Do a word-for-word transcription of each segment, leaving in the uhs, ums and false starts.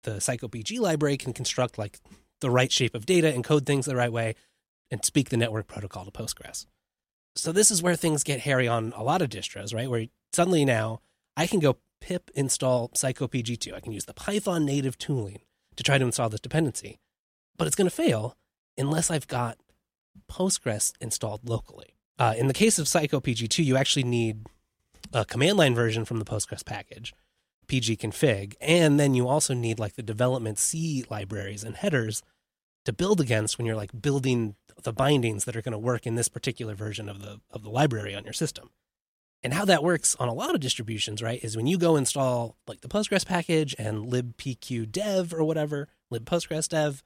the PsychoPG library can construct like the right shape of data, encode things the right way, and speak the network protocol to Postgres. So this is where things get hairy on a lot of distros, right? Where suddenly now I can go pip install PsychoPG two. I can use the Python native tooling to try to install this dependency, but it's going to fail unless I've got Postgres installed locally. Uh, in the case of PsychoPG two, you actually need a command line version from the Postgres package, pgconfig, and then you also need like the development C libraries and headers to build against when you're like building the bindings that are going to work in this particular version of the of the library on your system. And how that works on a lot of distributions, right, is when you go install like the Postgres package and libpqdev or whatever, libpostgresdev,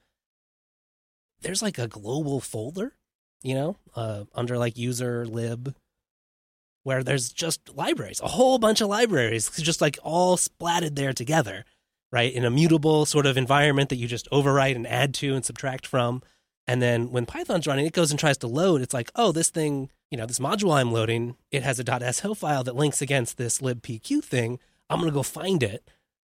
there's like a global folder, you know, uh, under like user lib, where there's just libraries, a whole bunch of libraries, just like all splatted there together, right, in a mutable sort of environment that you just overwrite and add to and subtract from. And then when Python's running, it goes and tries to load. It's like, oh, this thing, you know, this module I'm loading, it has a .so file that links against this libpq thing. I'm going to go find it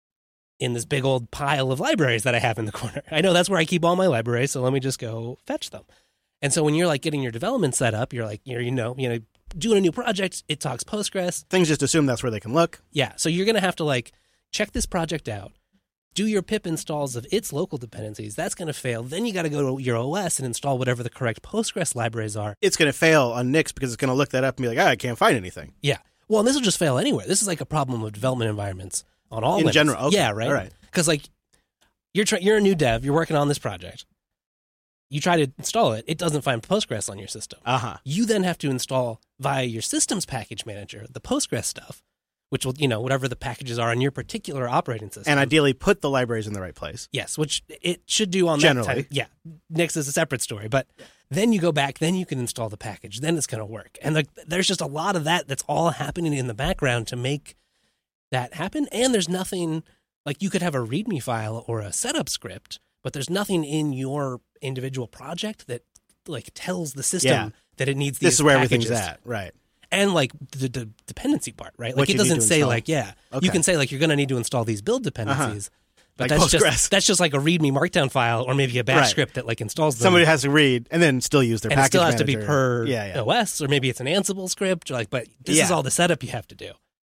in this big old pile of libraries that I have in the corner. I know that's where I keep all my libraries, so let me just go fetch them. And so when you're like getting your development set up, you're like, you're, you know, you know, doing a new project, it talks Postgres. Things just assume that's where they can look. Yeah, so you're going to have to like check this project out, do your pip installs of its local dependencies. That's going to fail. Then you got to go to your O S and install whatever the correct Postgres libraries are. It's going to fail on Nix because it's going to look that up and be like, oh, I can't find anything. Yeah. Well, and this will just fail anywhere. This is like a problem of development environments on all In limits. general. Okay. Yeah, right? All right. Because like you're try- you're a new dev, you're working on this project. You try to install it, it doesn't find Postgres on your system. Uh-huh. You then have to install via your systems package manager the Postgres stuff, which will, you know, whatever the packages are on your particular operating system. And ideally put the libraries in the right place. Yes, which it should do on Generally. that type. Yeah, Nix is a separate story. But then you go back, then you can install the package. Then it's going to work. And like, there's just a lot of that that's all happening in the background to make that happen. And there's nothing, like you could have a README file or a setup script, but there's nothing in your individual project that like tells the system Yeah. that it needs these This is where packages. everything's at. Right. And like the, the dependency part, right? Like What it you need doesn't to say install. like, yeah, Okay. you can say like you're going to need to install these build dependencies, but Like that's Postgres. just that's just like a README Markdown file or maybe a bash Right. script that like installs them. Somebody has to read and then still use their and it package still has to be manager. per yeah, yeah. O S, or maybe it's an Ansible script, or like, but this is Yeah. all the setup you have to do.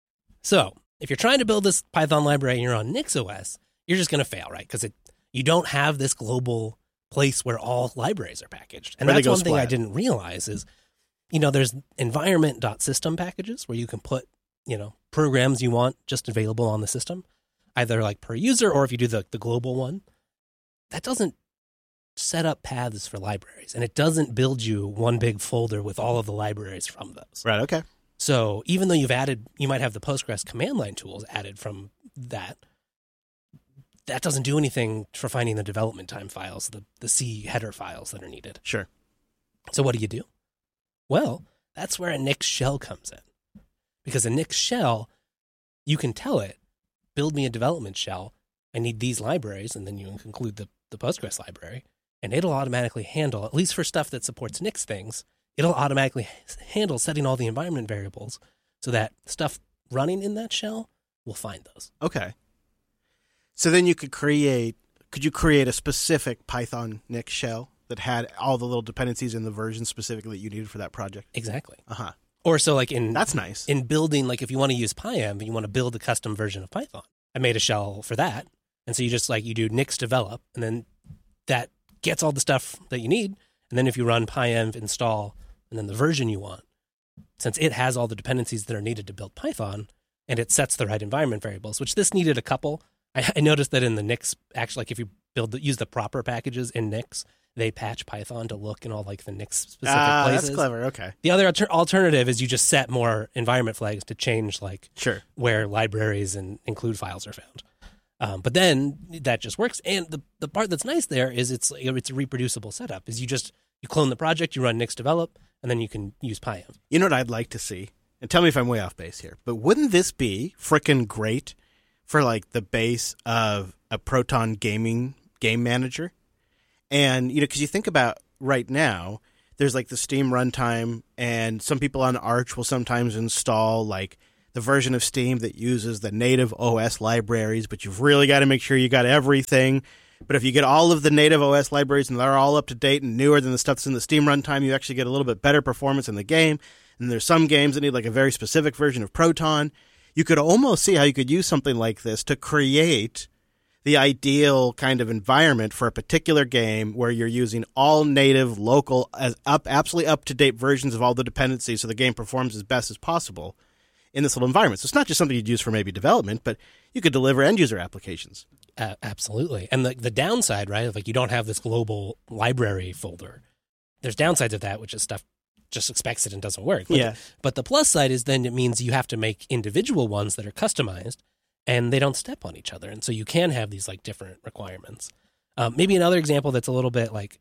So if you're trying to build this Python library and you're on NixOS, you're just going to fail, right? Because it you don't have this global place where all libraries are packaged. And Where they that's go one thing I splat. didn't realize is, you know, there's environment.system packages where you can put, you know, programs you want just available on the system, either like per user or if you do the, the global one. That doesn't set up paths for libraries, and it doesn't build you one big folder with all of the libraries from those. Right, okay. So even though you've added, you might have the Postgres command line tools added from that, that doesn't do anything for finding the development time files, the, the C header files that are needed. Sure. So what do you do? Well, that's where a Nix shell comes in. Because a Nix shell, you can tell it, build me a development shell. I need these libraries, and then you include the, the Postgres library, and it'll automatically handle, at least for stuff that supports Nix things, it'll automatically handle setting all the environment variables so that stuff running in that shell will find those. Okay. So then you could create, could you create a specific Python Nix shell that had all the little dependencies in the version specifically that you needed for that project? Exactly. Uh-huh. Or so like in That's nice. in building, like if you want to use PyEnv and you want to build a custom version of Python, I made a shell for that. And so you just like, you do Nix develop, and then that gets all the stuff that you need. And then if you run PyEnv install and then the version you want, since it has all the dependencies that are needed to build Python, and it sets the right environment variables, which this needed a couple. I, I noticed that in the Nix, actually, like if you build the, use the proper packages in Nix, they patch Python to look in all like the Nix specific Ah, places. that's clever. Okay. The other alter- alternative is you just set more environment flags to change like Sure. where libraries and include files are found. Um, but then that just works. And the, the part that's nice there is it's it's a reproducible setup. Is you just you clone the project, you run Nix develop, and then you can use PyEnv. You know what I'd like to see? And tell me if I'm way off base here. But wouldn't this be frickin' great for like the base of a Proton gaming game manager? And, you know, because you think about right now, there's like the Steam runtime, and some people on Arch will sometimes install like the version of Steam that uses the native O S libraries, but you've really got to make sure you got everything. But if you get all of the native O S libraries and they're all up to date and newer than the stuff that's in the Steam runtime, you actually get a little bit better performance in the game. And there's some games that need like a very specific version of Proton. You could almost see how you could use something like this to create the ideal kind of environment for a particular game where you're using all native, local, as up, absolutely up-to-date versions of all the dependencies so the game performs as best as possible in this little environment. So it's not just something you'd use for maybe development, but you could deliver end-user applications. Uh, absolutely. And the, the downside, right, of like you don't have this global library folder. There's downsides of that, which is stuff just expects it and doesn't work. But yeah. The, but the plus side is then it means you have to make individual ones that are customized and they don't step on each other. And so you can have these like different requirements. Um, maybe another example that's a little bit like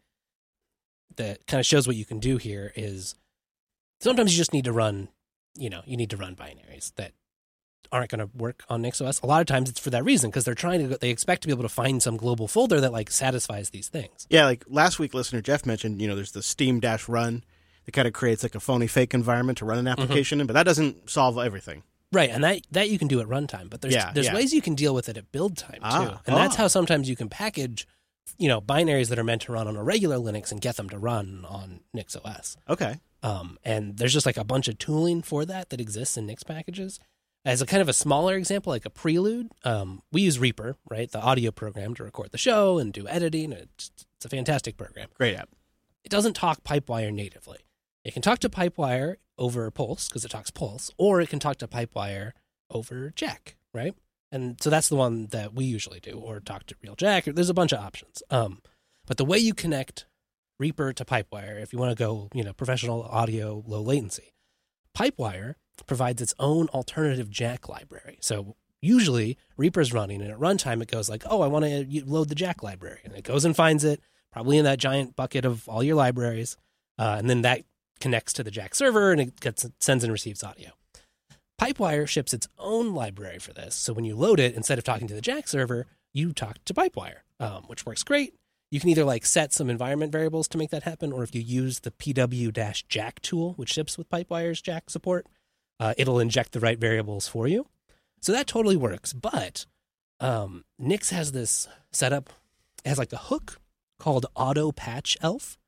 that kind of shows what you can do here is sometimes you just need to run, you know, you need to run binaries that aren't going to work on NixOS. A lot of times it's for that reason because they're trying to, they expect to be able to find some global folder that like satisfies these things. Yeah, like last week listener Jeff mentioned, you know, there's the Steam dash run that kind of creates like a phony fake environment to run an application mm-hmm. in, but that doesn't solve everything. Right, and that that you can do at runtime, but there's yeah, there's yeah. ways you can deal with it at build time too. Ah, and oh. that's how sometimes you can package, you know, binaries that are meant to run on a regular Linux and get them to run on NixOS. Okay. Um, and there's just like a bunch of tooling for that that exists in Nix packages. As a kind of a smaller example, like a prelude, um, we use Reaper, right, the audio program to record the show and do editing. It's, it's a fantastic program. Great app. It doesn't talk Pipewire natively. It can talk to Pipewire over Pulse because it talks Pulse, or it can talk to Pipewire over Jack, right? And so that's the one that we usually do, or talk to real Jack. There's a bunch of options. Um, but the way you connect Reaper to Pipewire, if you want to go, you know, professional audio, low latency, Pipewire provides its own alternative Jack library. So usually Reaper's running, and at runtime it goes like, oh, I want to load the Jack library. And it goes and finds it, probably in that giant bucket of all your libraries. Uh, and then that connects to the Jack server, and it gets sends and receives audio. Pipewire ships its own library for this. So when you load it, instead of talking to the Jack server, you talk to Pipewire, um, which works great. You can either like set some environment variables to make that happen, or if you use the P W-Jack tool, which ships with Pipewire's Jack support, uh, it'll inject the right variables for you. So that totally works. But um, Nix has this setup. It has like a hook called Auto Patch Elf,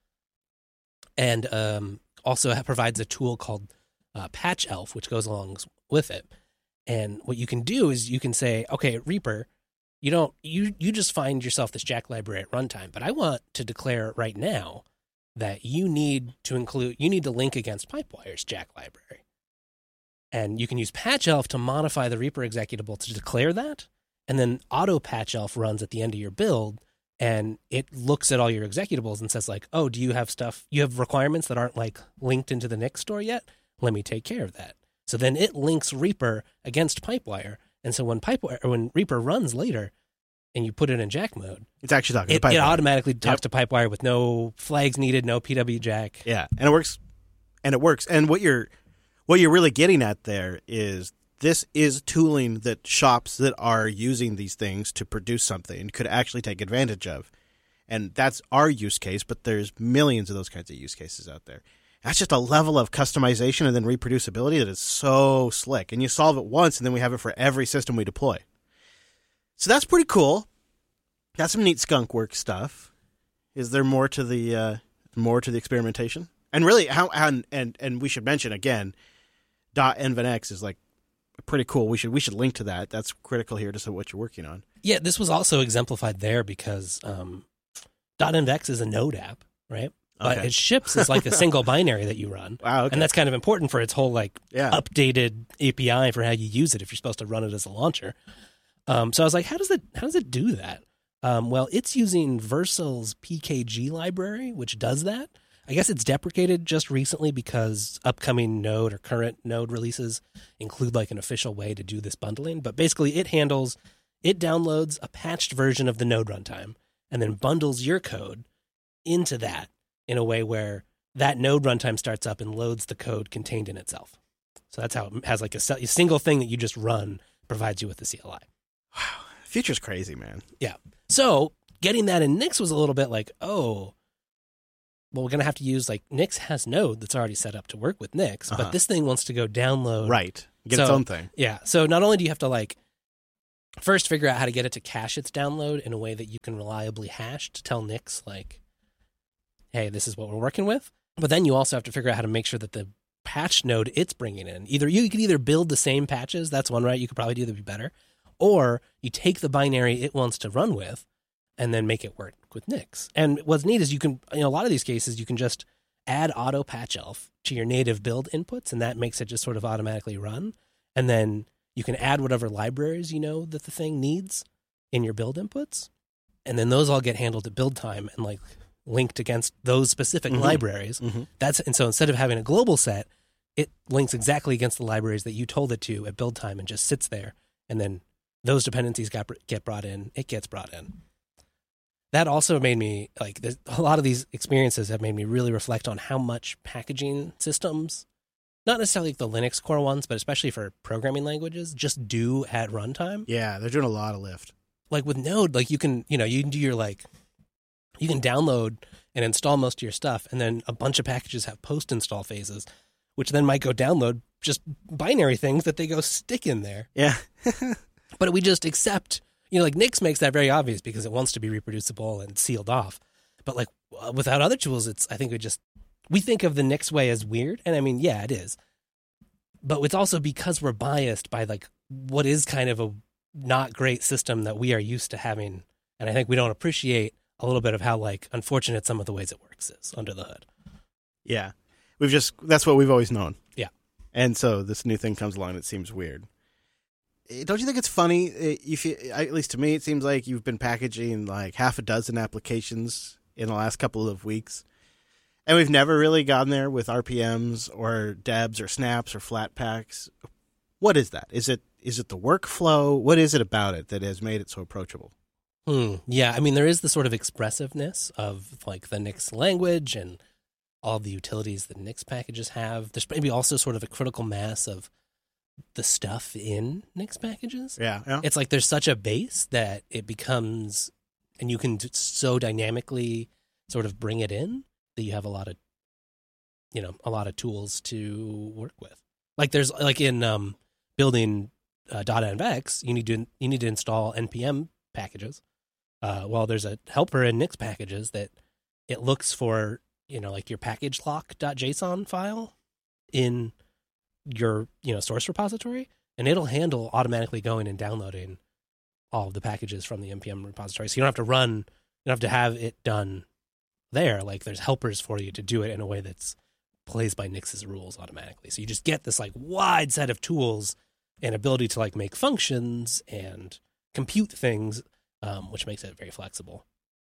and um, also provides a tool called uh, Patch Elf, which goes along with it. And what you can do is you can say, okay, Reaper, you don't you you just find yourself this Jack library at runtime, but I want to declare right now that you need to include you need to link against Pipewire's Jack library. And you can use Patch Elf to modify the Reaper executable to declare that, and then Auto Patch Elf runs at the end of your build, and it looks at all your executables and says like, oh, do you have stuff, you have requirements that aren't like linked into the Nix store yet? Let me take care of that. So then it links Reaper against Pipewire. And so when Pipewire, or when Reaper runs later and you put it in Jack mode, it's actually talking it, to Pipewire. It automatically talks yep. to Pipewire with no flags needed, no P W Jack. Yeah. And it works. And it works. And what you're, what you're really getting at there is this is tooling that shops that are using these things to produce something could actually take advantage of. And that's our use case, but there's millions of those kinds of use cases out there. That's just a level of customization and then reproducibility that is so slick. And you solve it once, and then we have it for every system we deploy. So that's pretty cool. That's some neat skunk work stuff. Is there more to the uh, more to the experimentation? And really, how and and, and we should mention again, .nvenx is like pretty cool. We should we should link to that. That's critical here to what you're working on. Yeah, this was also exemplified there because um, .nvenx is a Node app, right? But okay. it ships as like a single binary that you run. Wow, okay. And that's kind of important for its whole like yeah. updated A P I for how you use it if you're supposed to run it as a launcher. Um, so I was like, how does it how does it do that? Um, well, it's using Vercel's P K G library, which does that. I guess it's deprecated just recently because upcoming Node or current Node releases include like an official way to do this bundling. But basically it handles, it downloads a patched version of the Node runtime and then bundles your code into that in a way where that Node runtime starts up and loads the code contained in itself. So that's how it has like a, a single thing that you just run provides you with the C L I. Wow. Future's crazy, man. Yeah. So getting that in Nix was a little bit like, oh, well, we're going to have to use, like, Nix has Node that's already set up to work with Nix, Uh-huh. but this thing wants to go download. Right. Get its So- own thing. Yeah. So not only do you have to, like, first figure out how to get it to cache its download in a way that you can reliably hash to tell Nix, like, hey, this is what we're working with. But then you also have to figure out how to make sure that the patch node it's bringing in, either you could either build the same patches, that's one right, you could probably do that be better, or you take the binary it wants to run with and then make it work with Nix. And what's neat is you can, in a lot of these cases, you can just add auto patch elf to your native build inputs, and that makes it just sort of automatically run. And then you can add whatever libraries you know that the thing needs in your build inputs. And then those all get handled at build time and like linked against those specific Mhm. libraries. Mm-hmm. That's and so instead of having a global set, it links exactly against the libraries that you told it to at build time and just sits there. And then those dependencies got get brought in. It gets brought in. That also made me like there's- a lot of these experiences have made me really reflect on how much packaging systems, not necessarily the Linux core ones, but especially for programming languages, just do at runtime. Yeah, they're doing a lot of lift. Like with Node, like you can, you know, you can do your like, you can download and install most of your stuff, and then a bunch of packages have post-install phases, which then might go download just binary things that they go stick in there. Yeah. But we just accept, you know, like Nix makes that very obvious because it wants to be reproducible and sealed off. But like uh, without other tools, it's, I think we just, we think of the Nix way as weird. And I mean, yeah, it is. But it's also because we're biased by like what is kind of a not great system that we are used to having. And I think we don't appreciate a little bit of how like unfortunate some of the ways it works is under the hood. Yeah. We've just, that's what we've always known. Yeah. And so this new thing comes along, it seems weird. Eh, Don't you think it's funny? eh, If you, at least to me, it seems like you've been packaging like half a dozen applications in the last couple of weeks. And we've never really gotten there with R P Ms or debs or snaps or flat packs. What is that? Is it is it the workflow? What is it about it that has made it so approachable? Hmm. Yeah, I mean, there is the sort of expressiveness of like the Nix language and all the utilities that Nix packages have. There's maybe also sort of a critical mass of the stuff in Nix packages. Yeah. yeah. It's like there's such a base that it becomes, and you can d- so dynamically sort of bring it in that you have a lot of, you know, a lot of tools to work with. Like there's like in um, building uh, .envx, you need to you need to install N P M packages. Uh, well, there's a helper in Nix packages that it looks for, you know, like your package lock.json file in your, you know, source repository, and it'll handle automatically going and downloading all of the packages from the N P M repository. So you don't have to run, you don't have to have it done there. Like there's helpers for you to do it in a way that's plays by Nix's rules automatically. So you just get this like wide set of tools and ability to like make functions and compute things, um, which makes it very flexible.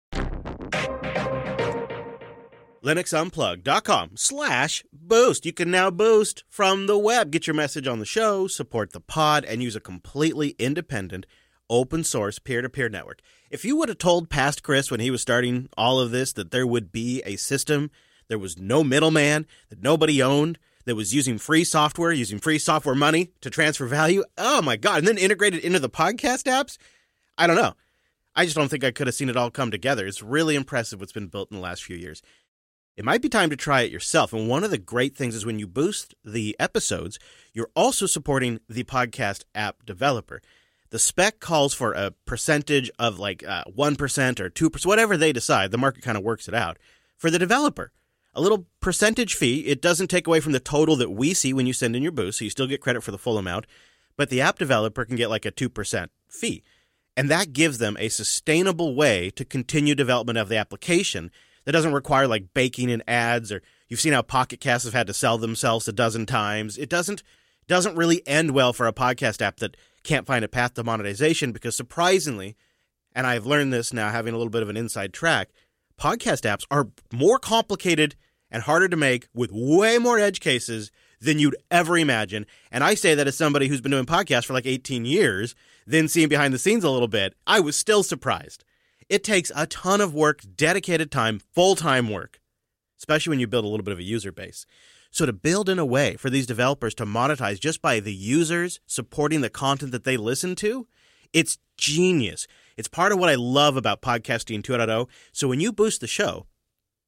LinuxUnplugged.com slash boost. You can now boost from the web. Get your message on the show, support the pod, and use a completely independent, open source, peer-to-peer network. If you would have told past Chris when he was starting all of this that there would be a system, there was no middleman, that nobody owned, that was using free software, using free software money to transfer value, oh my God, and then integrated into the podcast apps, I don't know. I just don't think I could have seen it all come together. It's really impressive what's been built in the last few years. It might be time to try it yourself. And one of the great things is when you boost the episodes, you're also supporting the podcast app developer. The spec calls for a percentage of like uh, one percent or two percent, whatever they decide. The market kind of works it out for the developer. A little percentage fee. It doesn't take away from the total that we see when you send in your boost, so you still get credit for the full amount. But the app developer can get like a two percent fee. And that gives them a sustainable way to continue development of the application that doesn't require like baking in ads, or you've seen how Pocket Casts have had to sell themselves a dozen times. It doesn't doesn't really end well for a podcast app that can't find a path to monetization because surprisingly, and I've learned this now having a little bit of an inside track, podcast apps are more complicated and harder to make with way more edge cases than you'd ever imagine. And I say that as somebody who's been doing podcasts for like eighteen years, then seeing behind the scenes a little bit, I was still surprised. It takes a ton of work, dedicated time, full-time work, especially when you build a little bit of a user base. So to build in a way for these developers to monetize just by the users supporting the content that they listen to, it's genius. It's part of what I love about Podcasting two point oh. So when you boost the show,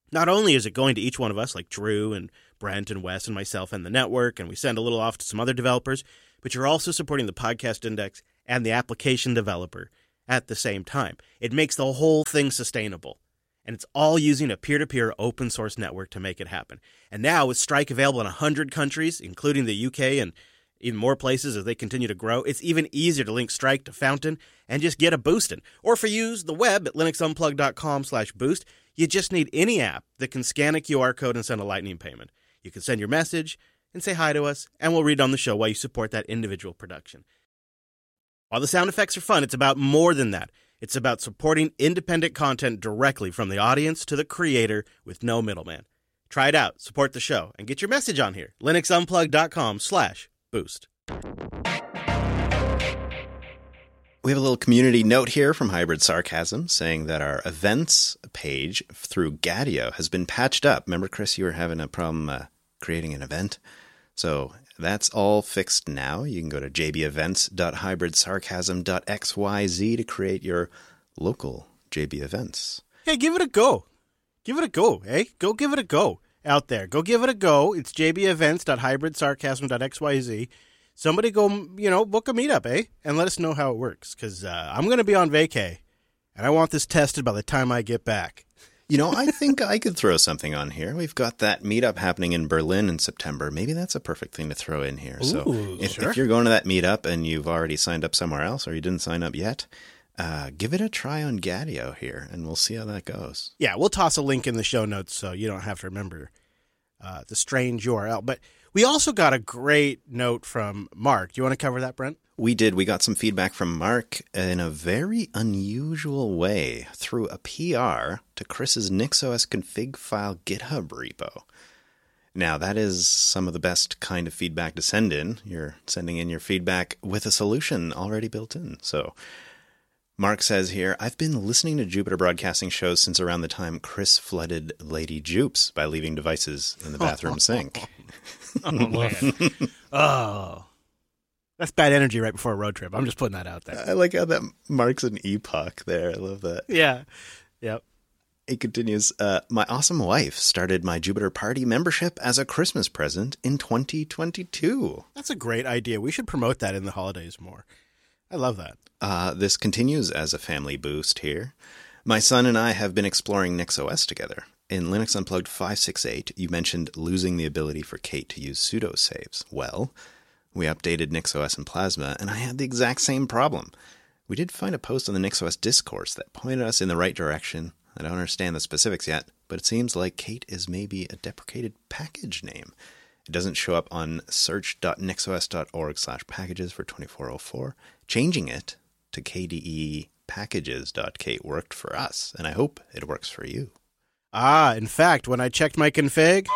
Not only is it going to each one of us, like Drew and Brent and Wes and myself and the network, and we send a little off to some other developers, but you're also supporting the Podcast Index and the application developer at the same time. It makes the whole thing sustainable. And it's all using a peer-to-peer open source network to make it happen. And now with Strike available in one hundred countries, including the U K and even more places as they continue to grow, it's even easier to link Strike to Fountain and just get a boostin'. Or if you use the web at linuxunplug.com slash boost, you just need any app that can scan a Q R code and send a Lightning payment. You can send your message and say hi to us, and we'll read on the show while you support that individual production. While the sound effects are fun, it's about more than that. It's about supporting independent content directly from the audience to the creator with no middleman. Try it out, support the show, and get your message on here. linuxunplug.com slash boost. We have a little community note here from Hybrid Sarcasm saying that our events page through Gadio has been patched up. Remember, Chris, you were having a problem uh, creating an event? So that's all fixed now. You can go to j b events dot hybrid sarcasm dot x y z to create your local J B events. Hey, give it a go. Give it a go, eh? Go give it a go out there. Go give it a go. It's j b events dot hybrid sarcasm dot x y z. Somebody go, you know, book a meetup, eh? And let us know how it works, because uh, I'm going to be on vacay, and I want this tested by the time I get back. You know, I think I could throw something on here. We've got that meetup happening in Berlin in September. Maybe that's a perfect thing to throw in here. Ooh, so if, sure. if you're going to that meetup and you've already signed up somewhere else or you didn't sign up yet, uh, give it a try on Gadio here, and we'll see how that goes. Yeah, we'll toss a link in the show notes so you don't have to remember uh, the strange U R L. But we also got a great note from Mark. Do you want to cover that, Brent? We did. We got some feedback from Mark in a very unusual way through a P R to Chris's NixOS config file GitHub repo. Now, that is some of the best kind of feedback to send in. You're sending in your feedback with a solution already built in. So Mark says here, I've been listening to Jupiter Broadcasting shows since around the time Chris flooded Lady Jupes by leaving devices in the bathroom sink. Oh, man. Oh. That's bad energy right before a road trip. I'm just putting that out there. I like how that marks an epoch there. I love that. Yeah. Yep. It continues, uh, my awesome wife started my Jupiter Party membership as a Christmas present in twenty twenty-two. That's a great idea. We should promote that in the holidays more. I love that. Uh, this continues as a family boost here. My son and I have been exploring NixOS together. In Linux Unplugged five sixty-eight, you mentioned losing the ability for Kate to use sudo saves. Well, we updated NixOS and Plasma, and I had the exact same problem. We did find a post on the NixOS discourse that pointed us in the right direction. I don't understand the specifics yet, but it seems like Kate is maybe a deprecated package name. It doesn't show up on search dot nixos dot org slash packages for twenty-four oh four. Changing it to K D E packages dot kate worked for us, and I hope it works for you. Ah, in fact, when I checked my config,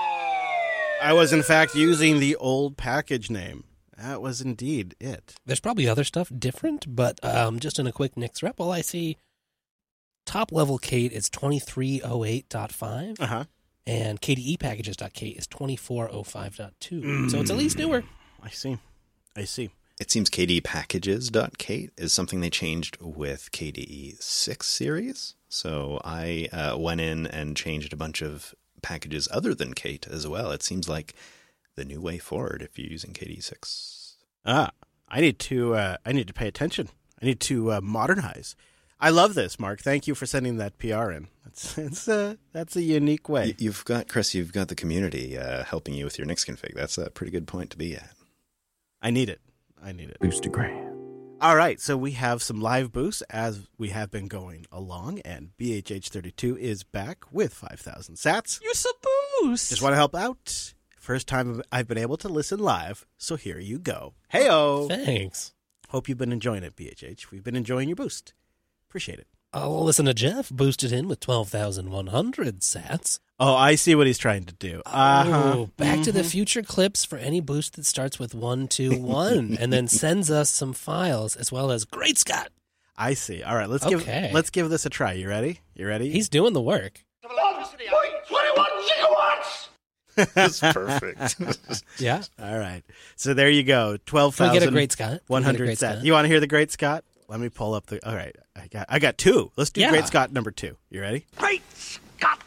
I was in fact using the old package name. That was indeed it. There's probably other stuff different, but um, just in a quick Nix rep, all I see top level Kate is twenty-three oh eight dot five, Uh-huh. and K D E packages dot kate is twenty-four oh five dot two. Mm. So it's at least newer. I see. I see. It seems K D E packages dot kate is something they changed with K D E six series. So I uh, went in and changed a bunch of packages other than Kate as well. It seems like the new way forward if you're using K D E six. Ah, I need to. Uh, I need to pay attention. I need to uh, modernize. I love this, Mark. Thank you for sending that P R in. That's it's a that's a unique way. Y- You've got Chris. You've got the community uh, helping you with your Nix config. That's a pretty good point to be at. I need it. I need it. Boostagram. All right, so we have some live boosts as we have been going along, and B H H thirty-two is back with five thousand sats. You're so boost. Just want to help out. First time I've been able to listen live, so here you go. Hey-o. Thanks. Hope you've been enjoying it, B H H. We've been enjoying your boost. Appreciate it. I'll listen to Jeff boosted in with twelve thousand one hundred sats. Oh, I see what he's trying to do. Uh-huh. Oh, Back mm-hmm. to the Future clips for any boost that starts with one two one and then sends us some files as well as Great Scott. I see. All right, let's Okay. give let's give this a try. You ready? You ready? He's doing the work. one point two one gigawatts! That's perfect. Yeah. All right. So there you go. twelve Can we get a thousand Great Scott? Can we one get a hundred Great sats. Scott? You want to hear the Great Scott? Let me pull up the. All right. I got I got two. Let's do Yeah. Great Scott number two. You ready? Great Scott!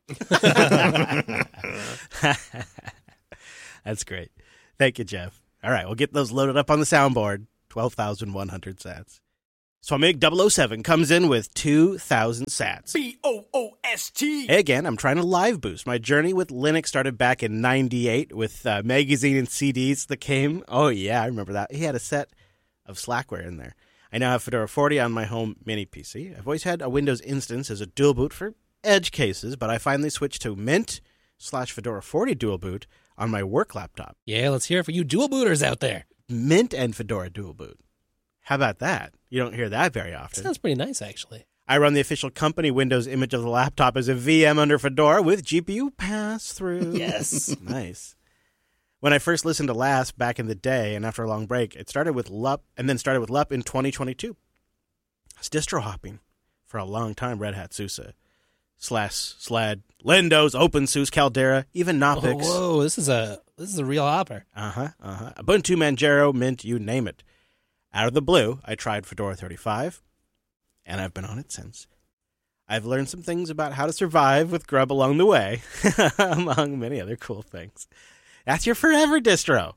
That's great. Thank you, Jeff. All right, we'll get those loaded up on the soundboard. twelve thousand one hundred sats. Swamig double oh seven comes in with two thousand sats. B O O S T. Again, I'm trying to live boost. My journey with Linux started back in ninety-eight with uh, magazine and C Ds that came. Oh, yeah, I remember that. He had a set of Slackware in there. I now have Fedora forty on my home mini P C. I've always had a Windows instance as a dual boot for edge cases, but I finally switched to Mint slash Fedora forty dual boot on my work laptop. Yeah, let's hear it for you dual booters out there. Mint and Fedora dual boot. How about that? You don't hear that very often. Sounds pretty nice, actually. I run the official company Windows image of the laptop as a V M under Fedora with G P U pass-through. Yes. Nice. When I first listened to L A S back in the day, and after a long break, it started with L U P, and then started with L U P in twenty twenty-two. I was distro hopping for a long time. Red Hat SUSE, Slash, Sled, Lindows, OpenSUSE, Caldera, even Knoppix. Whoa, whoa, this is a this is a real hopper. Uh-huh, uh-huh. Ubuntu, Manjaro, Mint, you name it. Out of the blue, I tried Fedora thirty-five, and I've been on it since. I've learned some things about how to survive with Grub along the way, among many other cool things. That's your forever distro.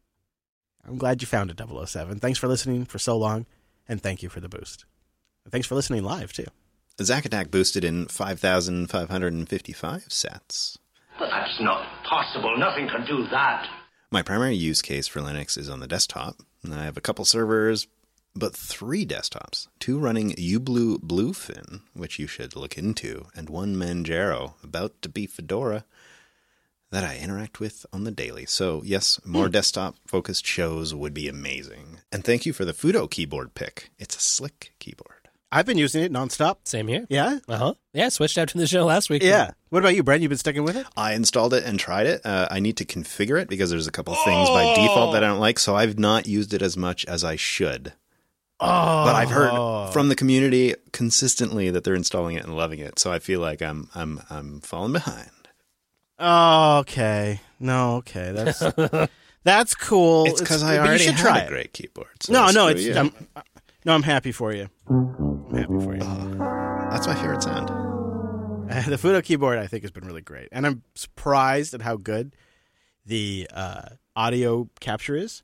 I'm glad you found it, double oh seven. Thanks for listening for so long, and thank you for the boost. And thanks for listening live, too. Zack Attack boosted in five thousand five hundred fifty-five sats. But that's not possible. Nothing can do that. My primary use case for Linux is on the desktop. I have a couple servers, but three desktops. Two running uBlue Bluefin, which you should look into, and one Manjaro, about to be Fedora, that I interact with on the daily. So, yes, more mm. desktop-focused shows would be amazing. And thank you for the Fudo keyboard pick. It's a slick keyboard. I've been using it nonstop. Same here. Yeah? Uh-huh. Yeah, switched out to the show last week. Yeah. What about you, Brent? You been sticking with it? I installed it and tried it. Uh, I need to configure it because there's a couple of things oh! by default that I don't like, so I've not used it as much as I should. Oh. But I've heard from the community consistently that they're installing it and loving it, so I feel like I'm I'm I'm falling behind. Oh, okay. No, okay. That's that's cool. It's because I already had try a great keyboard. So no, no, it's I'm, no. I'm happy for you. I'm happy for you. Oh, that's my favorite sound. Uh, the Fudo keyboard, I think, has been really great, and I'm surprised at how good the uh, audio capture is.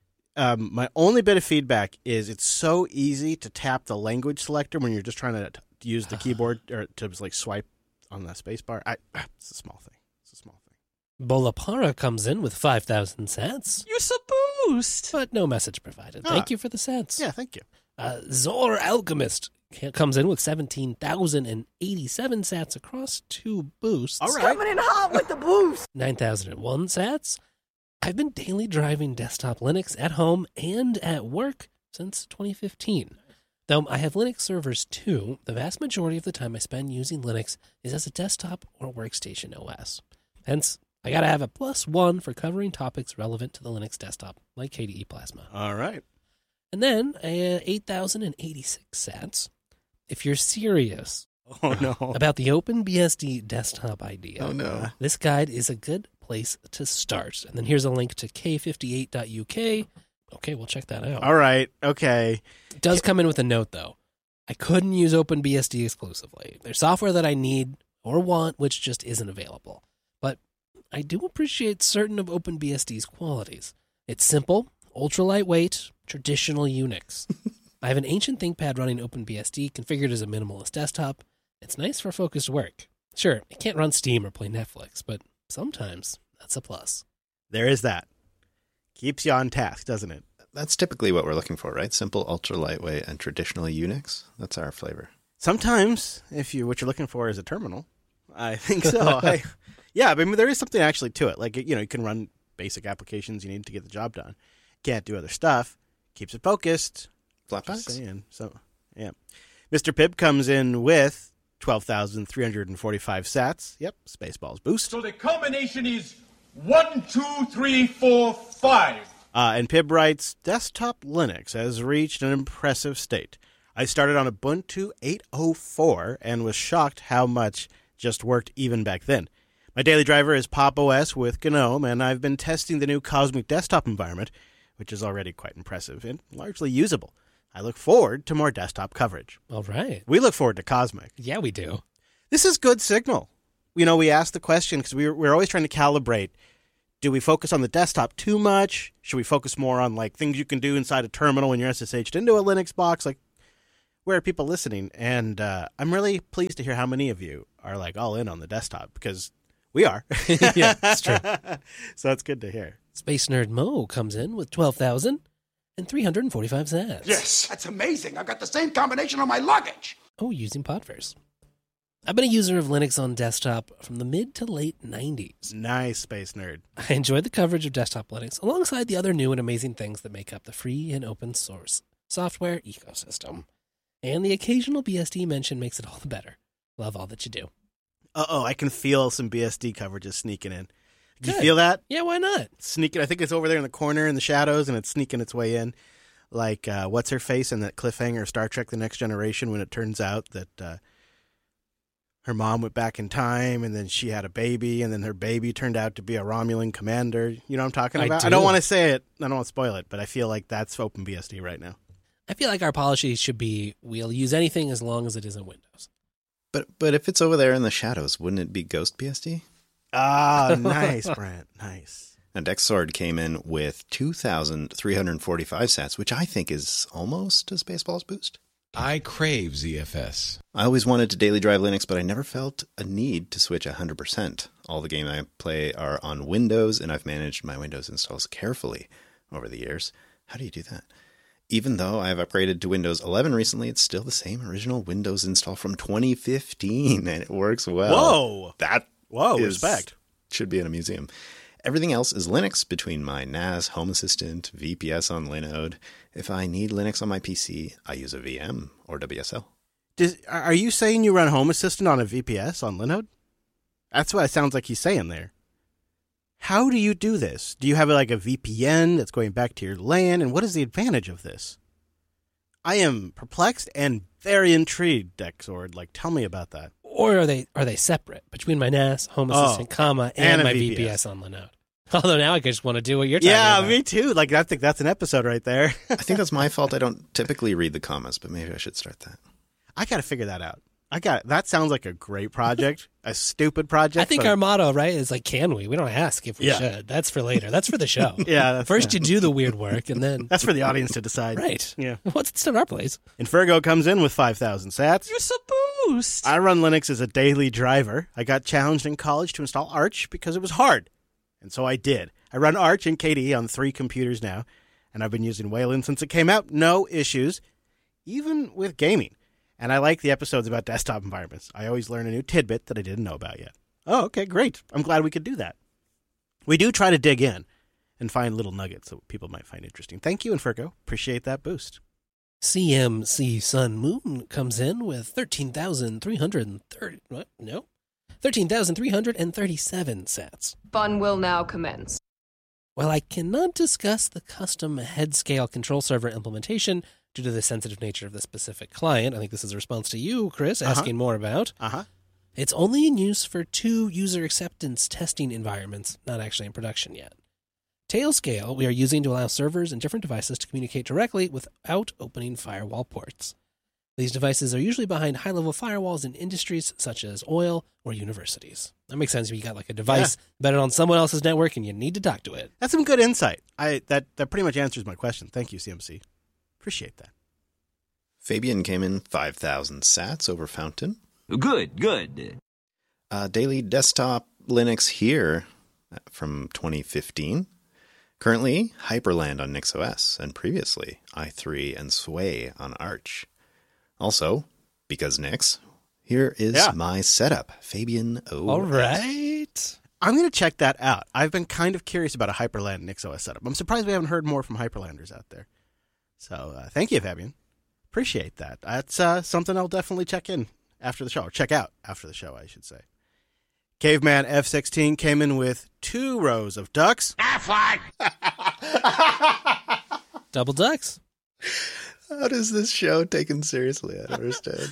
Um, my only bit of feedback is it's so easy to tap the language selector when you're just trying to t- use the keyboard or to like swipe on the space bar. I, it's a small thing. It's a small thing. Bolapara comes in with five thousand sats. You're so boost. But no message provided. Ah. Thank you for the sats. Yeah, thank you. Uh, Zor Alchemist comes in with seventeen thousand eighty-seven sats across two boosts. All right. Coming in hot with the boost. nine thousand one sats. I've been daily driving desktop Linux at home and at work since twenty fifteen. Though I have Linux servers too, the vast majority of the time I spend using Linux is as a desktop or workstation O S. Hence, I gotta have a plus one for covering topics relevant to the Linux desktop, like K D E Plasma. All right. And then uh, eight thousand eighty-six sats. If you're serious oh, no. about the OpenBSD desktop idea, oh, no. this guide is a good place to start. And then here's a link to k fifty-eight dot u k. Okay, we'll check that out. All right. Okay. It does come in with a note, though. I couldn't use OpenBSD exclusively. There's software that I need or want, which just isn't available. But I do appreciate certain of OpenBSD's qualities. It's simple, ultra lightweight, traditional Unix. I have an ancient ThinkPad running OpenBSD configured as a minimalist desktop. It's nice for focused work. Sure, it can't run Steam or play Netflix, but sometimes that's a plus. There is that. Keeps you on task, doesn't it? That's typically what we're looking for, right? Simple, ultra lightweight, and traditional Unix. That's our flavor. Sometimes, if you what you're looking for is a terminal, I think so. I, yeah, but I mean, there is something actually to it. Like, you know, you can run basic applications you need to get the job done. Can't do other stuff. Keeps it focused. Flatpaks? Saying. So, yeah. Mister Pibb comes in with twelve thousand three hundred forty-five sats. Yep, Spaceballs boost. So the combination is one, two, three, four, five. Uh, and Pibb writes, desktop Linux has reached an impressive state. I started on Ubuntu eight oh four and was shocked how much just worked even back then. My daily driver is Pop! O S with GNOME, and I've been testing the new Cosmic desktop environment, which is already quite impressive and largely usable. I look forward to more desktop coverage. All right. We look forward to Cosmic. Yeah, we do. This is good signal. you know, we asked the question because we were, we we're always trying to calibrate. Do we focus on the desktop too much? Should we focus more on like things you can do inside a terminal when you're S S H'd into a Linux box? Like, where are people listening? And uh, I'm really pleased to hear how many of you are like all in on the desktop because we are. Yeah, that's true. So it's good to hear. Space Nerd Mo comes in with twelve thousand three hundred forty-five sats. Yes, that's amazing. I've got the same combination on my luggage. Oh, using Podverse. I've been a user of Linux on desktop from the mid to late nineties. Nice, Space Nerd. I enjoyed the coverage of desktop Linux alongside the other new and amazing things that make up the free and open source software ecosystem. And the occasional B S D mention makes it all the better. Love all that you do. Uh-oh, I can feel some B S D coverages sneaking in. Did you Good. feel that? Yeah, why not? Sneaking. I think it's over there in the corner in the shadows, and it's sneaking its way in. Like, uh, what's her face in that cliffhanger Star Trek The Next Generation when it turns out that uh, her mom went back in time, and then she had a baby, and then her baby turned out to be a Romulan commander. You know what I'm talking I about? do. I don't want to say it. I don't want to spoil it, but I feel like that's OpenBSD right now. I feel like our policy should be we'll use anything as long as it isn't Windows. But but if it's over there in the shadows, wouldn't it be Ghost B S D? Ah, nice, Brent. Nice. And Xord came in with two thousand three hundred forty-five sats, which I think is almost a Spaceballs boost. I crave Z F S. I always wanted to daily drive Linux, but I never felt a need to switch one hundred percent. All the games I play are on Windows, and I've managed my Windows installs carefully over the years. How do you do that? Even though I've upgraded to Windows eleven recently, it's still the same original Windows install from twenty fifteen, and it works well. Whoa. That Whoa, is, respect. should be in a museum. Everything else is Linux between my N A S, Home Assistant, V P S on Linode. If I need Linux on my P C, I use a V M or W S L. Does, are you saying you run Home Assistant on a V P S on Linode? That's what it sounds like he's saying there. How do you do this? Do you have like a V P N that's going back to your LAN? And what is the advantage of this? I am perplexed and very intrigued, Xord. Like, tell me about that. Or are they are they separate between my N A S, Home Oh, Assistant, comma, and, and a my V P S. V P S on Linode? Although now I just want to do what you're talking Yeah, about. me too. Like, I think that's an episode right there. I think that's my fault. I don't typically read the commas, but maybe I should start that. I got to figure that out. I got that sounds like a great project, a stupid project. I think but- our motto, right, is like, can we? We don't ask if we Yeah. should. That's for later. That's for the show. Yeah, that's- First you do the weird work, and then... that's for the audience to decide. Right. Yeah. What's it's not our place. And Fergo comes in with five thousand sats. You're so boost. I run Linux as a daily driver. I got challenged in college to install Arch because it was hard. And so I did. I run Arch and K D E on three computers now, and I've been using Wayland since it came out. No issues, even with gaming. And I like the episodes about desktop environments. I always learn a new tidbit that I didn't know about yet. Oh, okay, great. I'm glad we could do that. We do try to dig in and find little nuggets that people might find interesting. Thank you, Inferco. Appreciate that boost. C M C Sun Moon comes in with thirteen thousand three hundred thirty... What? No. thirteen thousand three hundred thirty-seven sats. Fun will now commence. While I cannot discuss the custom head-scale control server implementation due to the sensitive nature of the specific client, I think this is a response to you, Chris, Uh-huh. asking more about, Uh-huh. it's only in use for two user acceptance testing environments, not actually in production yet. Tailscale we are using to allow servers and different devices to communicate directly without opening firewall ports. These devices are usually behind high-level firewalls in industries such as oil or universities. That makes sense if you got like a device embedded on someone else's network and you need to talk to it. That's some good insight. I that, that pretty much answers my question. Thank you, C M C. Appreciate that. Fabian came in five thousand sats over Fountain. Good, good. Uh, daily desktop Linux here from twenty fifteen. Currently, Hyperland on NixOS, and previously, i three and Sway on Arch. Also, because Nix, here is Yeah. my setup, Fabian O S. All right. I'm going to check that out. I've been kind of curious about a Hyperland NixOS setup. I'm surprised we haven't heard more from Hyperlanders out there. So uh, thank you, Fabian. Appreciate that. That's uh, something I'll definitely check in after the show, or check out after the show, I should say. Caveman F sixteen came in with two rows of ducks. Double ducks. How does this show taken seriously? I don't understand.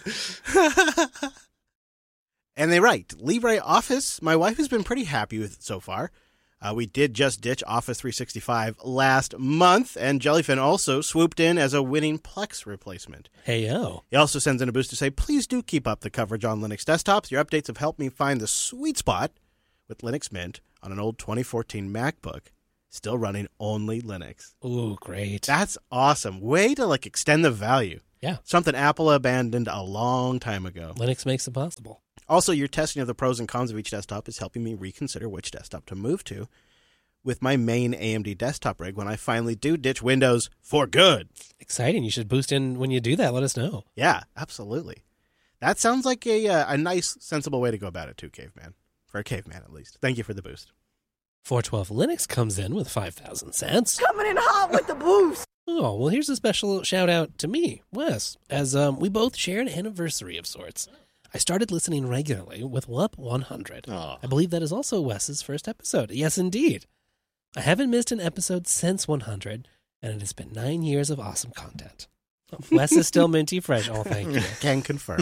And they write, LibreOffice, my wife has been pretty happy with it so far. Uh, we did just ditch Office three sixty-five last month, and Jellyfin also swooped in as a winning Plex replacement. Hey, yo. He also sends in a boost to say, please do keep up the coverage on Linux desktops. Your updates have helped me find the sweet spot with Linux Mint on an old twenty fourteen MacBook, still running only Linux. Ooh, great. That's awesome. Way to like extend the value. Yeah. Something Apple abandoned a long time ago. Linux makes it possible. Also, your testing of the pros and cons of each desktop is helping me reconsider which desktop to move to with my main A M D desktop rig when I finally do ditch Windows for good. Exciting. You should boost in when you do that. Let us know. Yeah, absolutely. That sounds like a uh, a nice, sensible way to go about it too, Caveman. For a caveman, at least. Thank you for the boost. four twelve Linux comes in with five thousand cents. Coming in hot with the boost. Oh, well, here's a special shout out to me, Wes, as um, we both share an anniversary of sorts. I started listening regularly with W U P one hundred. Oh. I believe that is also Wes's first episode. Yes, indeed. I haven't missed an episode since one hundred, and it has been nine years of awesome content. Wes is still minty fresh. Oh, thank you. Can confirm.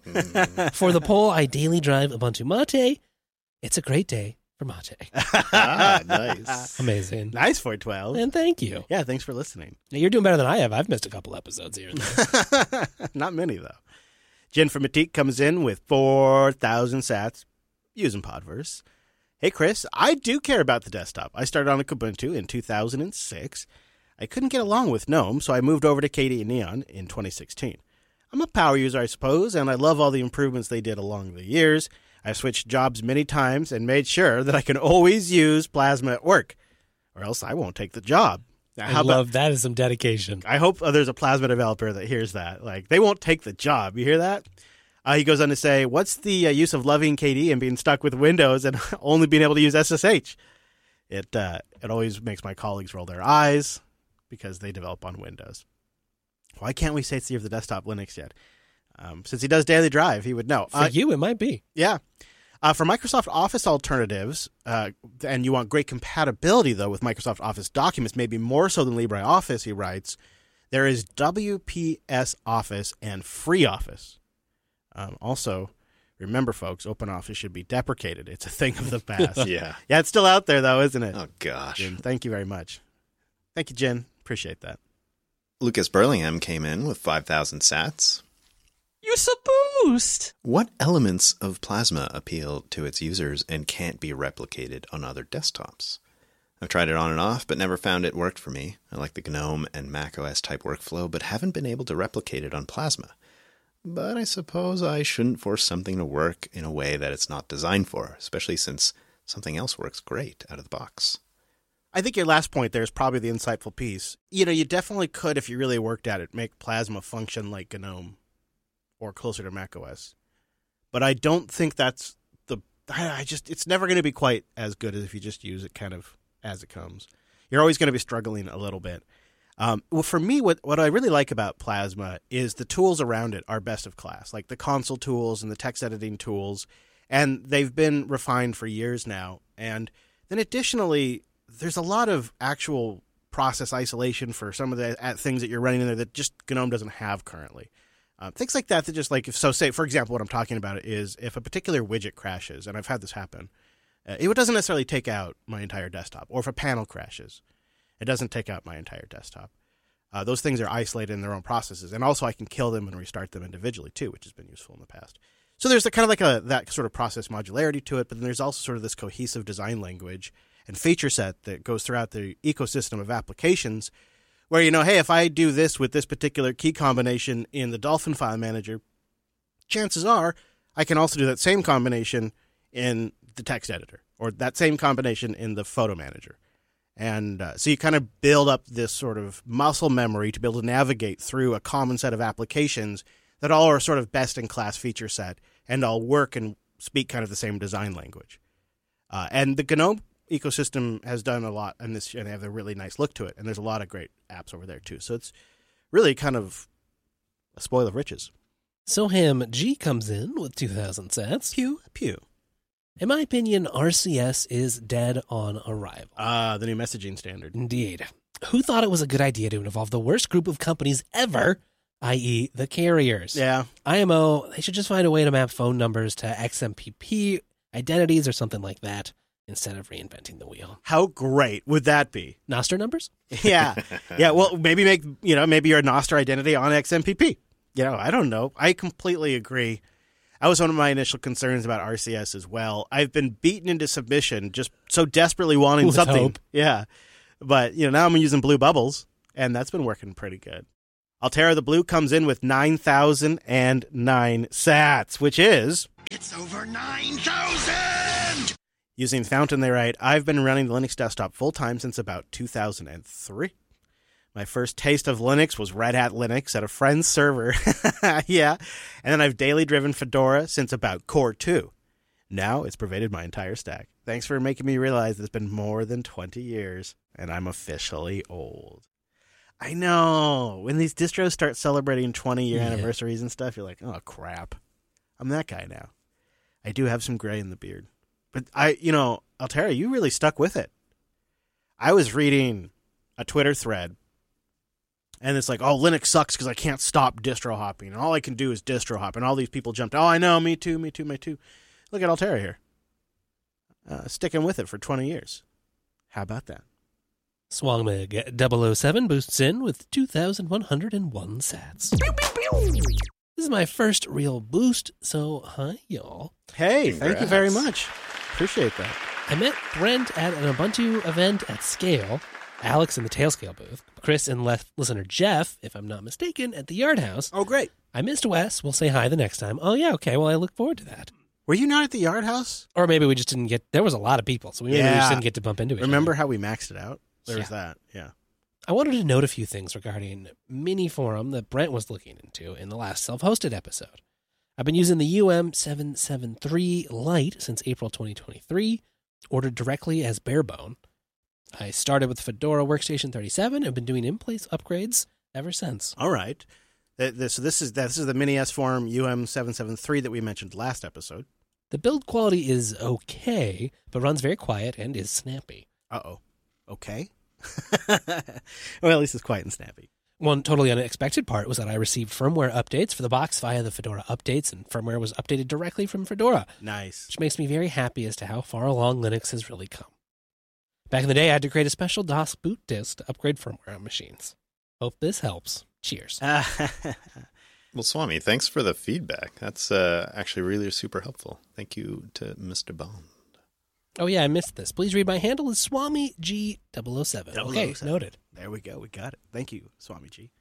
For the poll, I daily drive Ubuntu Mate. It's a great day for Mate. Ah, nice. Amazing. Nice, four twelve. And thank you. Yeah, thanks for listening. Now, you're doing better than I have. I've missed a couple episodes here and there. Not many, though. Jen from Matique comes in with four thousand sats using Podverse. Hey, Chris, I do care about the desktop. I started on a Kubuntu in two thousand six. I couldn't get along with GNOME, so I moved over to K D E Neon in twenty sixteen. I'm a power user, I suppose, and I love all the improvements they did along the years. I've switched jobs many times and made sure that I can always use Plasma at work, or else I won't take the job. Now, I how love about, that is some dedication. I hope uh, there's a Plasma developer that hears that. Like, they won't take the job. You hear that? Uh, he goes on to say, what's the uh, use of loving K D E and being stuck with Windows and only being able to use S S H? It uh, it always makes my colleagues roll their eyes because they develop on Windows. Why can't we say it's the year of the desktop Linux yet? Um, since he does daily drive, he would know. For Uh, you, it might be. yeah. Uh, for Microsoft Office alternatives, uh, and you want great compatibility, though, with Microsoft Office documents, maybe more so than LibreOffice, he writes, there is W P S Office and FreeOffice. Um, also, remember, folks, OpenOffice should be deprecated. It's a thing of the past. Yeah. Yeah, it's still out there, though, isn't it? Oh, gosh. Jen, thank you very much. Thank you, Jen. Appreciate that. Lucas Burlingham came in with five thousand sats. You a boost. What elements of Plasma appeal to its users and can't be replicated on other desktops? I've tried it on and off, but never found it worked for me. I like the GNOME and macOS type workflow, but haven't been able to replicate it on Plasma. But I suppose I shouldn't force something to work in a way that it's not designed for, especially since something else works great out of the box. I think your last point there is probably the insightful piece. You know, you definitely could, if you really worked at it, make Plasma function like GNOME or closer to macOS. But I don't think that's the... I just it's never going to be quite as good as if you just use it kind of as it comes. You're always going to be struggling a little bit. Um, well, for me, what, what I really like about Plasma is the tools around it are best of class, like the console tools and the text editing tools, and they've been refined for years now. And then additionally, there's a lot of actual process isolation for some of the uh, things that you're running in there that just GNOME doesn't have currently. Uh, things like that that just like, if so say, for example, what I'm talking about is if a particular widget crashes, and I've had this happen, uh, it doesn't necessarily take out my entire desktop. Or if a panel crashes, it doesn't take out my entire desktop. Uh, those things are isolated in their own processes. And also I can kill them and restart them individually too, which has been useful in the past. So there's a, kind of like a that sort of process modularity to it, but then there's also sort of this cohesive design language and feature set that goes throughout the ecosystem of applications where, you know, hey, if I do this with this particular key combination in the Dolphin file manager, chances are I can also do that same combination in the text editor or that same combination in the photo manager. And uh, so you kind of build up this sort of muscle memory to be able to navigate through a common set of applications that all are sort of best-in-class feature set and all work and speak kind of the same design language. Uh, and the GNOME ecosystem has done a lot in this, and they have a really nice look to it. And there's a lot of great apps over there, too. So it's really kind of a spoil of riches. Soham G comes in with two thousand sats. Pew, pew. In my opinion, R C S is dead on arrival. Ah, uh, the new messaging standard. Indeed. Who thought it was a good idea to involve the worst group of companies ever, that is the carriers? Yeah. I M O, they should just find a way to map phone numbers to X M P P identities or something like that. instead of reinventing the wheel. How great would that be? Nostr numbers? Yeah. Yeah, well, maybe make, you know, maybe your Nostr identity on X M P P. You know, I don't know. I completely agree. That was one of my initial concerns about R C S as well. I've been beaten into submission just so desperately wanting With something. hope. Yeah. But, you know, now I'm using Blue Bubbles, and that's been working pretty good. Altera the Blue comes in with nine thousand nine sats, which is... It's over nine thousand! Using Fountain, they write, I've been running the Linux desktop full-time since about two thousand three. My first taste of Linux was Red Hat Linux at a friend's server. Yeah. And then I've daily driven Fedora since about Core two. Now it's pervaded my entire stack. Thanks for making me realize it's been more than twenty years, and I'm officially old. I know. When these distros start celebrating twenty-year Yeah. anniversaries and stuff, you're like, oh, crap. I'm that guy now. I do have some gray in the beard. But, I, you know, Altera, you really stuck with it. I was reading a Twitter thread, and it's like, oh, Linux sucks because I can't stop distro hopping. And all I can do is distro hop. And all these people jumped, oh, I know, me too, me too, me too. Look at Altera here. Uh, sticking with it for twenty years. How about that? Swangmig double oh seven boosts in with two thousand one hundred one sats. This is my first real boost, so hi, y'all. Hey, Congrats. thank you very much. Appreciate that. I met Brent at an Ubuntu event at Scale, Alex in the Tailscale booth, Chris and le- listener Jeff, if I'm not mistaken, at the Yard House. Oh, great. I missed Wes. We'll say hi the next time. Oh, yeah, okay. Well, I look forward to that. Were you not at the Yard House? Or maybe we just didn't get... There was a lot of people, so we maybe we Yeah. just didn't get to bump into each Remember other. how we maxed it out? There was Yeah. that, yeah. I wanted to note a few things regarding Mini Forum that Brent was looking into in the last self-hosted episode. I've been using the U M seven seventy-three Lite since April twenty twenty-three, ordered directly as barebone. I started with Fedora Workstation thirty-seven and been doing in-place upgrades ever since. All right. Th- this- So this is this is the Mini S Form U M seven seventy-three that we mentioned last episode. The build quality is okay, but runs very quiet and is snappy. Uh-oh. Okay. Well, at least it's quiet and snappy. One totally unexpected part was that I received firmware updates for the box via the Fedora updates, and firmware was updated directly from Fedora, Nice. which makes me very happy as to how far along Linux has really come. Back in the day, I had to create a special DOS boot disk to upgrade firmware on machines. Hope this helps. Cheers. Well, Swami, thanks for the feedback. That's uh, actually really super helpful. Thank you to Mister Bond. Oh, yeah, I missed this. Please read my handle is Swami G double oh seven. double oh Okay, seven. noted. There we go. We got it. Thank you, Swami G.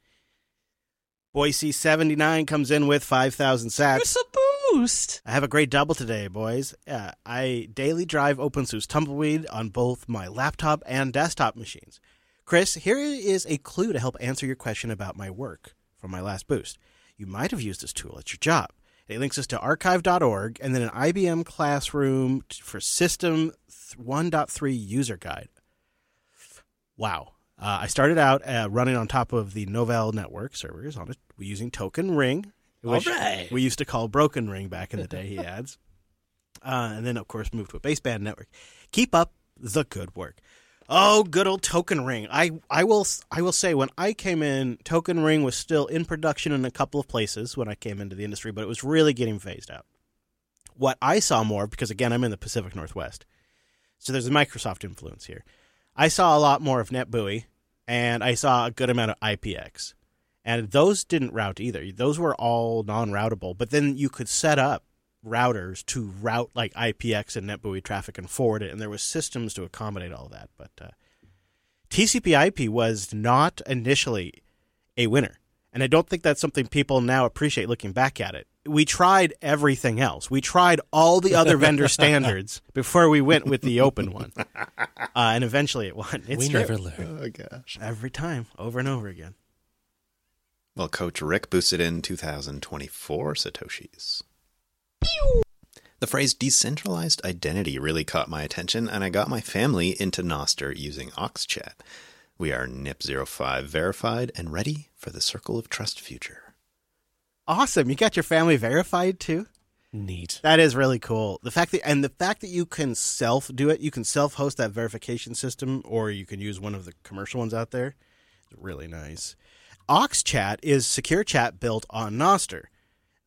Boise seventy-nine comes in with five thousand sats. It's a boost. I have a great double today, boys. Uh, I daily drive OpenSUSE Tumbleweed on both my laptop and desktop machines. Chris, here is a clue to help answer your question about my work from my last boost. You might have used this tool at your job. It links us to archive dot org and then an I B M Classroom for System one point three User Guide. Wow. Uh, I started out uh, running on top of the Novell Network servers on it, using Token Ring, which All right. we used to call Broken Ring back in the day, he adds. Uh, and then, of course, moved to a baseband network. Keep up the good work. Oh, good old Token Ring. I, I will I will say, when I came in, Token Ring was still in production in a couple of places when I came into the industry, but it was really getting phased out. What I saw more, because again, I'm in the Pacific Northwest, so there's a Microsoft influence here. I saw a lot more of NetBEUI, and I saw a good amount of I P X. And those didn't route either. Those were all non-routable, but then you could set up routers to route like I P X and NetBEUI traffic and forward it, and there was systems to accommodate all that. But uh, T C P I P was not initially a winner, and I don't think that's something people now appreciate looking back at it. We tried everything else. We tried all the other vendor standards before we went with the open one, uh, and eventually it won. It's we true. never learn. Oh, gosh. Every time, over and over again. Well, Coach Rick boosted in two thousand twenty-four Satoshis. The phrase decentralized identity really caught my attention, and I got my family into Nostr using OxChat. We are N I P zero five verified and ready for the Circle of Trust future. Awesome. You got your family verified too? Neat. That is really cool. The fact that and the fact that you can self do it, you can self host that verification system, or you can use one of the commercial ones out there. It's really nice. OxChat is secure chat built on Nostr.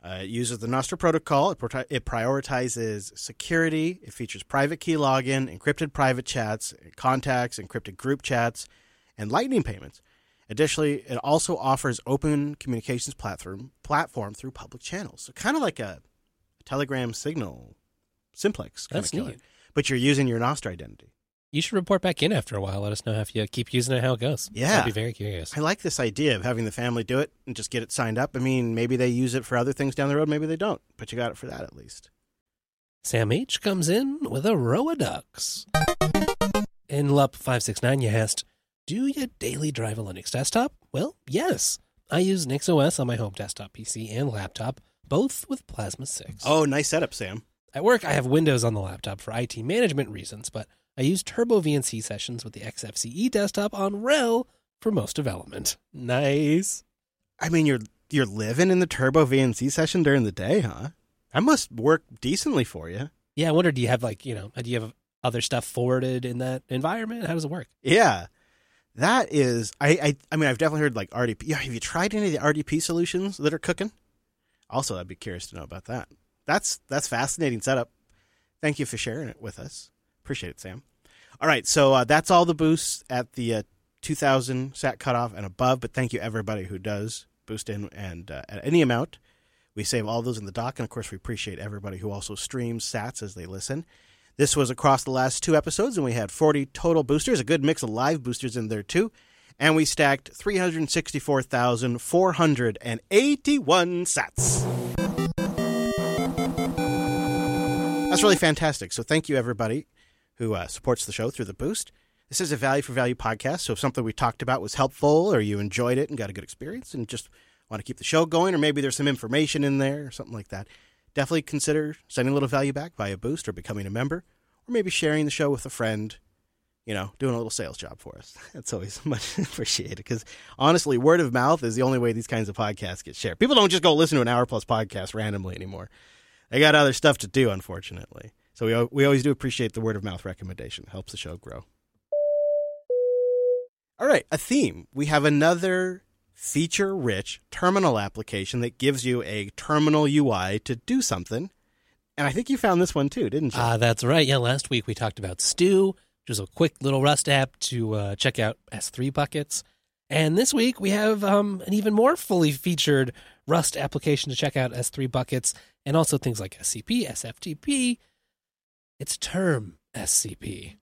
Uh, it uses the Nostra protocol. It, pro- it prioritizes security. It features private key login, encrypted private chats, contacts, encrypted group chats, and Lightning payments. Additionally, it also offers open communications platform platform through public channels. So kind of like a, a Telegram Signal simplex kind That's of killer. neat. But you're using your Nostra identity. You should report back in after a while. Let us know if you keep using it, how it goes. Yeah. I'd be very curious. I like this idea of having the family do it and just get it signed up. I mean, maybe they use it for other things down the road. Maybe they don't. But you got it for that at least. Sam H. comes in with a row of ducks. In L U P five six nine, you asked, do you daily drive a Linux desktop? Well, yes. I use NixOS on my home desktop P C and laptop, both with Plasma six. Oh, nice setup, Sam. At work, I have Windows on the laptop for I T management reasons, but I use Turbo V N C sessions with the X F C E desktop on R H E L for most development. Nice. I mean, you're you're living in the Turbo V N C session during the day, huh? That must work decently for you. Yeah, I wonder, do you have like, you know, do you have other stuff forwarded in that environment? How does it work? Yeah. That is, I, I I mean, I've definitely heard like R D P. Yeah, have you tried any of the R D P solutions that are cooking? Also, I'd be curious to know about that. That's that's fascinating setup. Thank you for sharing it with us. Appreciate it, Sam. All right, so uh, that's all the boosts at the uh, two thousand sat cutoff and above, but thank you everybody who does boost in and uh, at any amount. We save all those in the doc, and of course we appreciate everybody who also streams sats as they listen. This was across the last two episodes, and we had forty total boosters, a good mix of live boosters in there too, and we stacked three hundred sixty-four thousand four hundred eighty-one sats. That's really fantastic. So thank you, everybody who uh, supports the show through the boost. This is a value for value podcast, so if something we talked about was helpful or you enjoyed it and got a good experience and just want to keep the show going, or maybe there's some information in there or something like that, definitely consider sending a little value back via boost or becoming a member, or maybe sharing the show with a friend, you know, doing a little sales job for us. That's always much appreciated because, honestly, word of mouth is the only way these kinds of podcasts get shared. People don't just go listen to an hour-plus podcast randomly anymore. They got other stuff to do, unfortunately. So we we always do appreciate the word-of-mouth recommendation. It helps the show grow. All right, a theme. We have another feature-rich terminal application that gives you a terminal U I to do something. And I think you found this one too, didn't you? Uh, that's right. Yeah, last week we talked about Stew, which was a quick little Rust app to uh, check out S three buckets. And this week we have um, an even more fully featured Rust application to check out S three buckets, and also things like S C P, S F T P. It's Term S C P.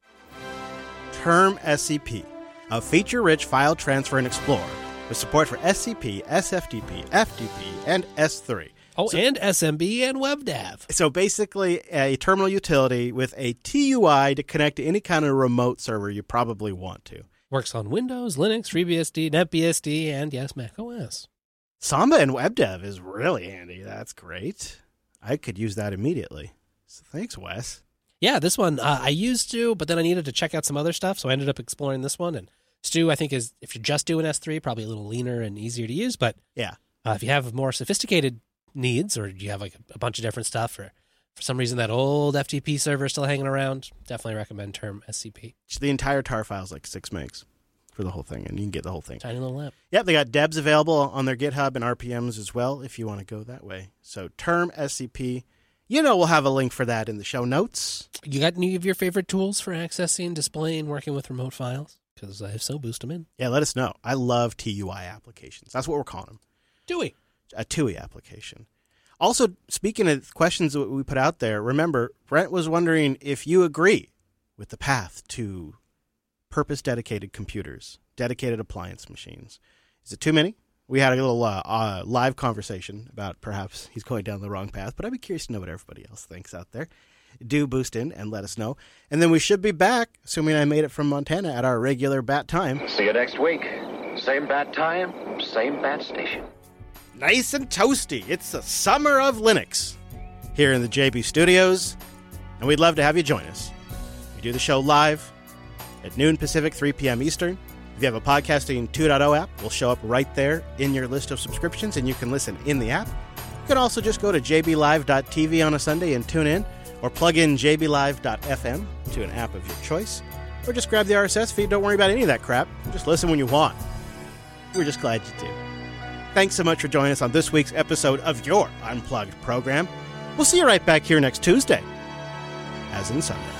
Term S C P, a feature-rich file transfer and explorer with support for S C P, S F T P, F T P, and S three. Oh, so, and S M B and WebDAV. So basically a terminal utility with a T U I to connect to any kind of remote server you probably want to. Works on Windows, Linux, FreeBSD, NetBSD, and yes, macOS. Samba and WebDAV is really handy. That's great. I could use that immediately. So thanks, Wes. Yeah, this one uh, I used to, but then I needed to check out some other stuff, so I ended up exploring this one. And Stew, I think, is, if you're just doing S three, probably a little leaner and easier to use. But yeah, uh, if you have more sophisticated needs, or you have like a bunch of different stuff, or for some reason that old F T P server is still hanging around, definitely recommend Term S C P. The entire tar file is like six megs for the whole thing, and you can get the whole thing. Tiny little app. Yep, they got debs available on their GitHub and R P Ms as well if you want to go that way. So Term S C P, you know, we'll have a link for that in the show notes. You got any of your favorite tools for accessing, displaying, working with remote files? Because if so, boost them in. Yeah, let us know. I love T U I applications. That's what we're calling them. T U I. A T U I application. Also, speaking of questions that we put out there, remember, Brent was wondering if you agree with the path to purpose-dedicated computers, dedicated appliance machines. Is it too many? We had a little uh, uh, live conversation about perhaps he's going down the wrong path, but I'd be curious to know what everybody else thinks out there. Do boost in and let us know. And then we should be back, assuming I made it from Montana, at our regular bat time. See you next week. Same bat time, same bat station. Nice and toasty. It's the summer of Linux here in the J B Studios, and we'd love to have you join us. We do the show live at noon Pacific, three p.m. Eastern. If you have a Podcasting two point oh app, we'll show up right there in your list of subscriptions, and you can listen in the app. You can also just go to j b live dot t v on a Sunday and tune in, or plug in j b live dot f m to an app of your choice, or just grab the R S S feed. Don't worry about any of that crap. Just listen when you want. We're just glad you do. Thanks so much for joining us on this week's episode of your Unplugged program. We'll see you right back here next Tuesday, as in Sunday.